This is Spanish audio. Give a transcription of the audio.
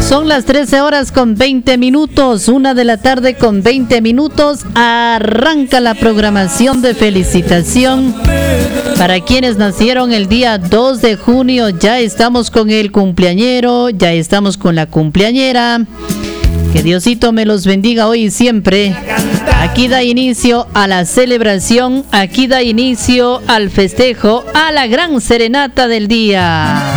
Son las 13 horas con 20 minutos, 1 de la tarde con 20 minutos. Arranca la programación de felicitación para quienes nacieron el día 2 de junio. Ya estamos con el cumpleañero, ya estamos con la cumpleañera. Que Diosito me los bendiga hoy y siempre. Aquí da inicio a la celebración, aquí da inicio al festejo, a la gran serenata del día.